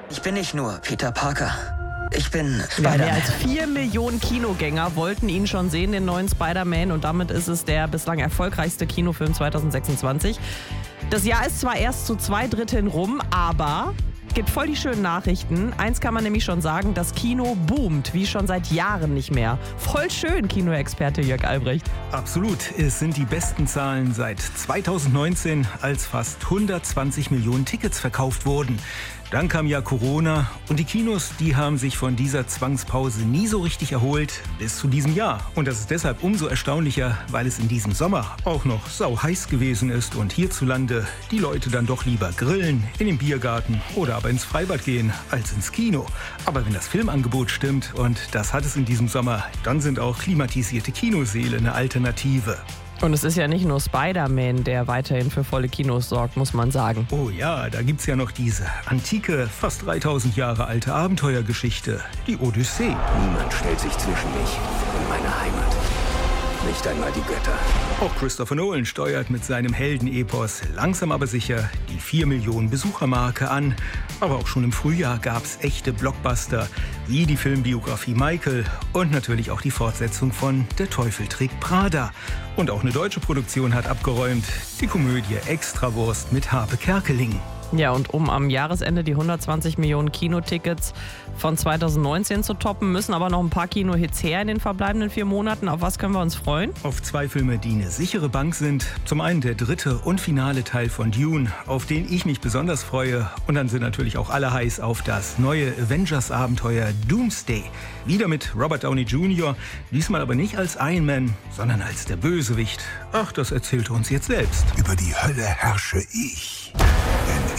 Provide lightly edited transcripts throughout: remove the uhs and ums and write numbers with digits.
Ich bin nicht nur Peter Parker. Ich bin Ja, Spider-Man. mehr als 4 Millionen Kinogänger wollten ihn schon sehen, den neuen Spider-Man. Und damit ist es der bislang erfolgreichste Kinofilm 2026. Das Jahr ist zwar erst zu 2/3 rum, aber gibt voll die schönen Nachrichten. Eins kann man nämlich schon sagen, das Kino boomt, wie schon seit Jahren nicht mehr. Voll schön, Kinoexperte Jörg Albrecht. Absolut, es sind die besten Zahlen seit 2019, als fast 120 Millionen Tickets verkauft wurden. Dann kam ja Corona und die Kinos, die haben sich von dieser Zwangspause nie so richtig erholt bis zu diesem Jahr. Und das ist deshalb umso erstaunlicher, weil es in diesem Sommer auch noch sau heiß gewesen ist und hierzulande die Leute dann doch lieber grillen, in den Biergarten oder aber ins Freibad gehen als ins Kino. Aber wenn das Filmangebot stimmt, und das hat es in diesem Sommer, dann sind auch klimatisierte Kinosäle eine Alternative. Und es ist ja nicht nur Spider-Man, der weiterhin für volle Kinos sorgt, muss man sagen. Oh ja, da gibt's ja noch diese antike, fast 3000 Jahre alte Abenteuergeschichte, die Odyssee. Niemand stellt sich zwischen mich und meine Heimat. Nicht einmal die Götter. Auch Christopher Nolan steuert mit seinem Heldenepos langsam aber sicher die 4 Millionen Besuchermarke an. Aber auch schon im Frühjahr gab's echte Blockbuster, wie die Filmbiografie Michael und natürlich auch die Fortsetzung von Der Teufel trägt Prada. Und auch eine deutsche Produktion hat abgeräumt, die Komödie Extrawurst mit Harpe Kerkeling. Ja, und um am Jahresende die 120 Millionen Kinotickets von 2019 zu toppen, müssen aber noch ein paar Kinohits her in den verbleibenden 4 Monaten. Auf was können wir uns freuen? Auf 2 Filme, die eine sichere Bank sind. Zum einen der 3. und finale Teil von Dune, auf den ich mich besonders freue. Und dann sind natürlich auch alle heiß auf das neue Avengers-Abenteuer Doomsday. Wieder mit Robert Downey Jr., diesmal aber nicht als Iron Man, sondern als der Bösewicht. Ach, das erzählt er uns jetzt selbst. Über die Hölle herrsche ich, denn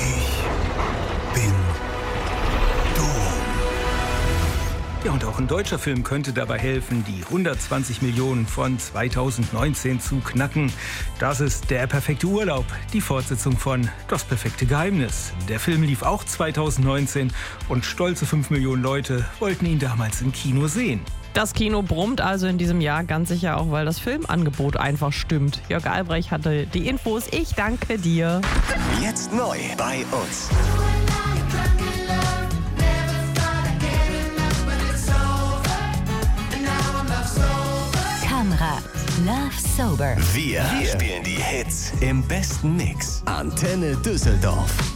ich bin Doom. Ja, und auch ein deutscher Film könnte dabei helfen, die 120 Millionen von 2019 zu knacken. Das ist Der perfekte Urlaub, die Fortsetzung von Das perfekte Geheimnis. Der Film lief auch 2019 und stolze 5 Millionen Leute wollten ihn damals im Kino sehen. Das Kino brummt also in diesem Jahr ganz sicher auch, weil das Filmangebot einfach stimmt. Jörg Albrecht hatte die Infos. Ich danke dir. Jetzt neu bei uns. Kamera, Love Sober. Wir spielen die Hits im besten Mix. Antenne Düsseldorf.